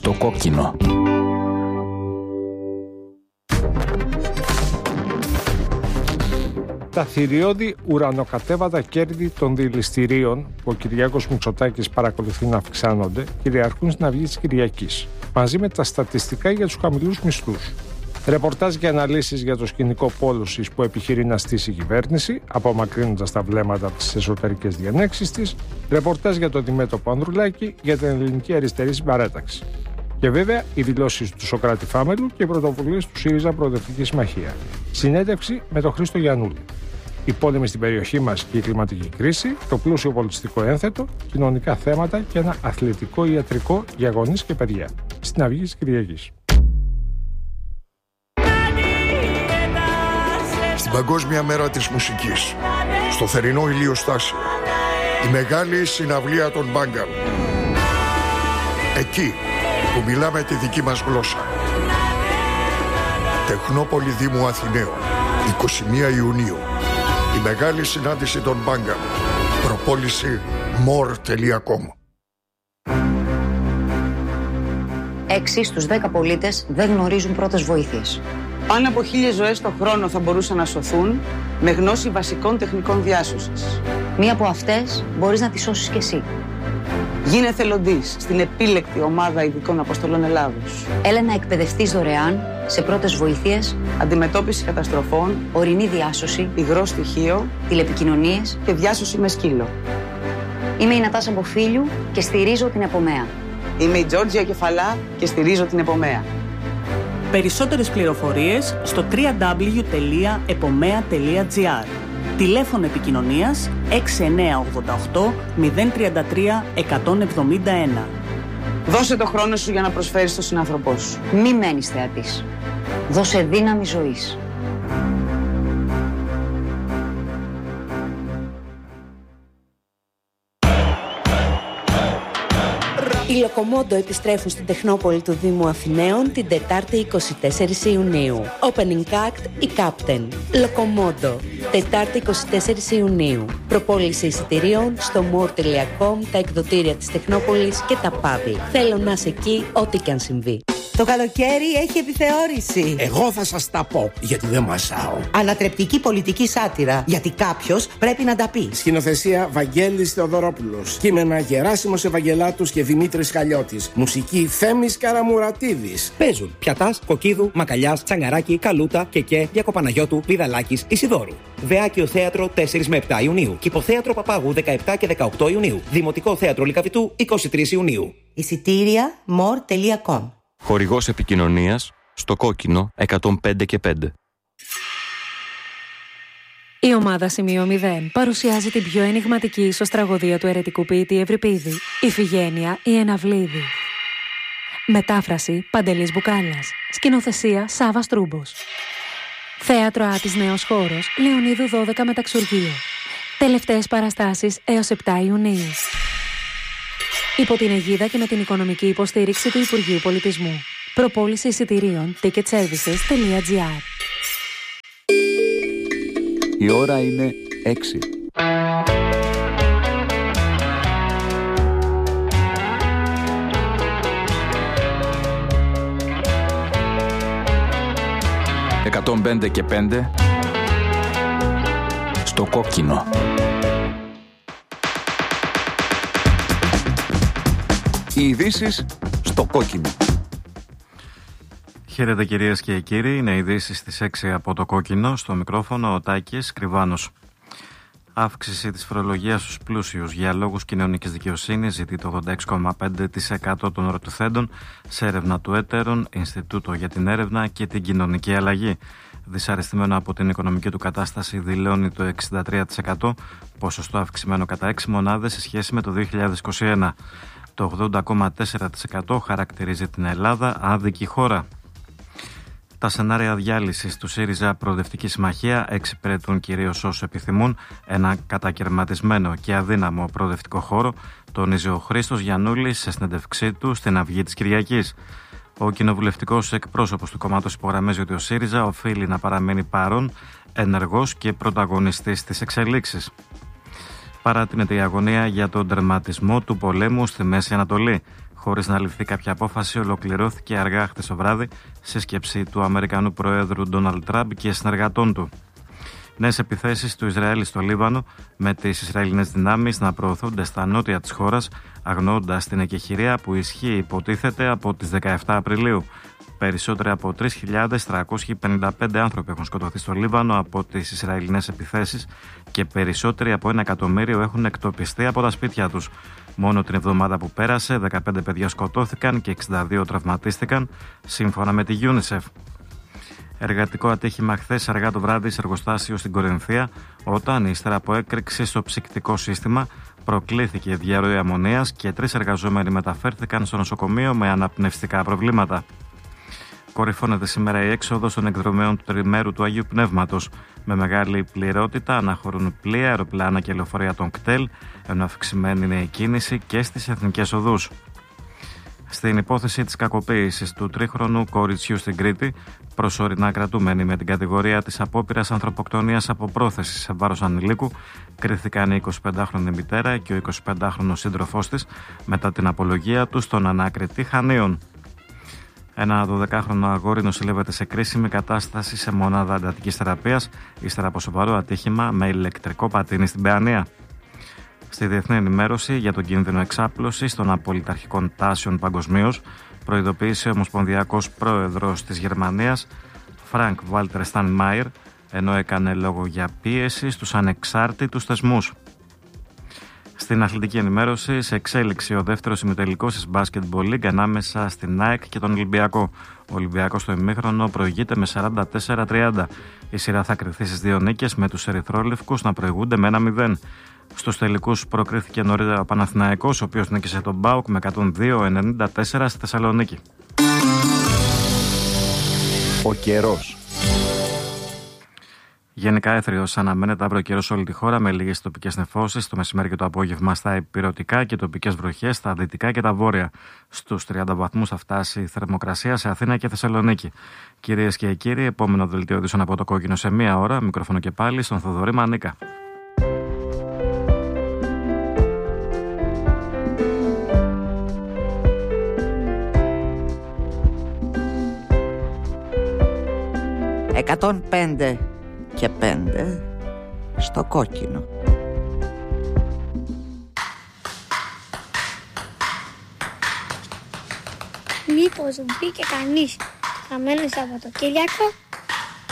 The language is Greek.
Στο κόκκινο. Τα θηριώδη ουρανοκατέβατα κέρδη των δηληστηρίων που ο Κυριάκος Μητσοτάκης παρακολουθεί να αυξάνονται κυριαρχούν στην αυγή της Κυριακής, μαζί με τα στατιστικά για τους χαμηλούς μισθούς. Ρεπορτάζ και αναλύσεις για το σκηνικό πόλωσης που επιχειρεί να στήσει η κυβέρνηση, απομακρύνοντας τα βλέμματα από τις εσωτερικές διενέξεις της. Ρεπορτάζ για το αντιμέτωπο Ανδρουλάκη για την ελληνική αριστερή συμπαράταξη. Και βέβαια οι δηλώσεις του Σωκράτη Φάμελου και οι πρωτοβουλίες του ΣΥΡΙΖΑ Προοδευτική Συμμαχία. Συνέντευξη με τον Χρήστο Γιαννούλη. Οι πόλεμοι στην περιοχή μας και η κλιματική κρίση, το πλούσιο πολιτιστικό ένθετο, κοινωνικά θέματα και ένα αθλητικό ιατρικό για γονείς και παιδιά. Στην αυγή της Κυριακής. Στην Παγκόσμια Μέρα της Μουσικής, στο θερινό ηλιοστάσιο, η μεγάλη συναυλία των Μπάγκαλ. Εκεί που μιλάμε τη δική μας γλώσσα. Τεχνόπολη Δήμου Αθηναίων, 21 Ιουνίου. Η μεγάλη συνάντηση των Μπάγκαλ. Προπόληση more.com. 6 στους 10 πολίτες δεν γνωρίζουν πρώτες βοήθειες. Πάνω από 1.000 ζωές το χρόνο θα μπορούσαν να σωθούν με γνώση βασικών τεχνικών διάσωσης. Μία από αυτές μπορείς να τη σώσεις κι εσύ. Γίνε εθελοντής στην επίλεκτη ομάδα ειδικών αποστολών Ελλάδος. Έλα να εκπαιδευτείς δωρεάν σε πρώτες βοήθειες, αντιμετώπιση καταστροφών, ορεινή διάσωση, υγρό στοιχείο, τηλεπικοινωνίες και διάσωση με σκύλο. Είμαι η Νατάσα Μποφίλιου και στηρίζω την Επομέα. Είμαι η Τζόρτζια Κεφαλά και στηρίζω την Επομέα. Περισσότερες πληροφορίες στο www.epomea.gr. Τηλέφωνο επικοινωνίας 6988 033 171. Δώσε το χρόνο σου για να προσφέρεις στον συνάνθρωπό σου. Μη μένεις θεατής. Δώσε δύναμη ζωής. Οι Λοκομόντο επιστρέφουν στην Τεχνόπολη του Δήμου Αθηναίων την Τετάρτη 24 Ιουνίου. Opening act η Captain. Λοκομόντο. Τετάρτη 24 Ιουνίου. Προπόληση εισιτηρίων στο more.com, τα εκδοτήρια της Τεχνόπολης και τα pub. Θέλω να είσαι εκεί ό,τι και αν συμβεί. Το καλοκαίρι έχει επιθεώρηση. Εγώ θα σας τα πω, γιατί δεν μασάω. Ανατρεπτική πολιτική σάτυρα, γιατί κάποιος πρέπει να τα πει. Σκηνοθεσία Βαγγέλης Θεοδωρόπουλος. Κείμενα Γεράσιμος Ευαγγελάτους και Δημήτρης Χαλιώτης. Μουσική Θέμης Καραμουρατίδης. Παίζουν Πιατάς, Κοκκίδου, Μακαλιάς, Τσαγκαράκη, Καλούτα, Κεκέ, Διακοπαναγιώτου, Πηδαλάκης, Ισιδώρου. Βεάκιο Θέατρο 4 με 7 Ιουνίου. Κηποθέατρο Παπάγου 17 και 18 Ιουνίου. Δημοτικό Θέατρο Λυκαβητού 23 Ιουνίου. Εισιτήρια more.com. Χορηγός επικοινωνίας στο κόκκινο 105 και 5. Η ομάδα Σημείο 0 παρουσιάζει την πιο ενιγματική ισοστραγωδία του αιρετικού ποιητή Ευρυπίδη, Ιφηγένεια η Εναυλίδη. Μετάφραση Παντελής Μπουκάλιας. Σκηνοθεσία Σάβας Τρούμπος. Θέατρο Άτης Νέος Χώρος, Λεωνίδου 12 Μεταξουργείο. Τελευταίες παραστάσεις έως 7 Ιουνίου. Υπό την αιγίδα και με την οικονομική υποστήριξη του Υπουργείου Πολιτισμού. Προπόληση εισιτηρίων ticketservices.gr. Η ώρα είναι 6. «105 και 5» στο κόκκινο. Οι ειδήσεις στο κόκκινο. Χαίρετε κυρίες και κύριοι, είναι ειδήσεις στις 6 από το κόκκινο. Στο μικρόφωνο ο Τάκης Κρυβάνος. Αύξηση της φορολογίας στους πλούσιους για λόγους κοινωνικής δικαιοσύνης ζητεί το 86,5% των ρωτηθέντων σε έρευνα του Έτερον, Ινστιτούτο για την Έρευνα και την Κοινωνική Αλλαγή. Δυσαρεστημένο από την οικονομική του κατάσταση δηλώνει το 63%, ποσοστό αυξημένο κατά 6 μονάδες σε σχέση με το 2021. Το 80,4% χαρακτηρίζει την Ελλάδα άδικη χώρα. Τα σενάρια διάλυσης του ΣΥΡΙΖΑ Προοδευτική Συμμαχία εξυπηρετούν κυρίως όσους επιθυμούν ένα κατακαιρματισμένο και αδύναμο προοδευτικό χώρο, τονίζει ο Χρήστος Γιαννούλης σε συνέντευξή του στην Αυγή της Κυριακής. Ο κοινοβουλευτικός εκπρόσωπος του κόμματος υπογραμμίζει ότι ο ΣΥΡΙΖΑ οφείλει να παραμείνει παρόν, ενεργός και πρωταγωνιστής στις εξελίξεις. Παράτηνεται η αγωνία για τον τερματισμό του πολέμου στη Μέση Ανατολή. Χωρίς να ληφθεί κάποια απόφαση, ολοκληρώθηκε αργά χτες το βράδυ σύσκεψη του Αμερικανού Προέδρου Ντόναλντ Τραμπ και συνεργατών του. Νέες επιθέσεις του Ισραήλ στο Λίβανο, με τις Ισραηλινές δυνάμεις να προωθούνται στα νότια της χώρας, αγνοώντας την εκεχηρία που ισχύει, υποτίθεται, από τις 17 Απριλίου. Περισσότεροι από 3.355 άνθρωποι έχουν σκοτωθεί στο Λίβανο από τις Ισραηλινές επιθέσεις και περισσότεροι από 1 εκατομμύριο έχουν εκτοπιστεί από τα σπίτια τους. Μόνο την εβδομάδα που πέρασε, 15 παιδιά σκοτώθηκαν και 62 τραυματίστηκαν, σύμφωνα με τη UNICEF. Εργατικό ατύχημα χθες αργά το βράδυ σε εργοστάσιο στην Κορινθία, όταν ύστερα από έκρηξη στο ψυκτικό σύστημα προκλήθηκε διαρροή αμμονίας και 3 εργαζόμενοι μεταφέρθηκαν στο νοσοκομείο με αναπνευστικά προβλήματα. Κορυφώνεται σήμερα η έξοδος των εκδρομέων του τριμέρου του Αγίου Πνεύματος. Με μεγάλη πληρότητα αναχωρούν πλοία, αεροπλάνα και λεωφορεία των κτέλ, ενώ αυξημένη είναι η κίνηση και στις εθνικές οδούς. Στην υπόθεση της κακοποίησης του τρίχρονου κοριτσιού στην Κρήτη, προσωρινά κρατούμενοι με την κατηγορία της απόπειρας ανθρωποκτονίας από πρόθεση σε βάρος ανηλίκου, κρίθηκαν η 25χρονη μητέρα και ο 25χρονος σύντροφός της μετά την απολογία του στον ανάκριτη Χανίων. Ένα 12χρονο αγόρι νοσηλεύεται σε κρίσιμη κατάσταση σε μονάδα εντατικής θεραπείας, ύστερα από σοβαρό ατύχημα με ηλεκτρικό πατίνι στην Παιανία. Στη διεθνή ενημέρωση για τον κίνδυνο εξάπλωσης των απολυταρχικών τάσεων παγκοσμίως, προειδοποίησε ο Ομοσπονδιακός Πρόεδρος της Γερμανίας, Φρανκ Βάλτερ Στάινμαϊερ, ενώ έκανε λόγο για πίεση στους ανεξάρτητους θεσμούς. Στην αθλητική ενημέρωση, σε εξέλιξη ο δεύτερος ημιτελικός της Basketball League ανάμεσα στην ΑΕΚ και τον Ολυμπιακό. Ο Ολυμπιακός στο ημίχρονο προηγείται με 44-30. Η σειρά θα κριθεί στις 2 νίκες, με τους ερυθρόλευκους να προηγούνται με 1-0. Στους τελικούς προκρίθηκε νωρίτερα ο Παναθηναϊκός, ο οποίος νίκησε τον ΠΑΟΚ με 102-94 στη Θεσσαλονίκη. Ο καιρός. Γενικά έθριος αναμένεται αύριο καιρός σε όλη τη χώρα, με λίγες τοπικές νεφώσεις το μεσημέρι και το απόγευμα στα ηπειρωτικά και τοπικές βροχές στα δυτικά και τα βόρεια. Στους 30 βαθμούς θα φτάσει η θερμοκρασία σε Αθήνα και Θεσσαλονίκη. Κυρίες και κύριοι, επόμενο δελτίο ειδήσεων από το Κόκκινο σε 1 ώρα. Μικρόφωνο και πάλι στον Θοδωρή Μανίκα. «105 και 5 στο Κόκκινο». Μήπως μπήκε κανείς χαμένο Σαββατοκύριακο?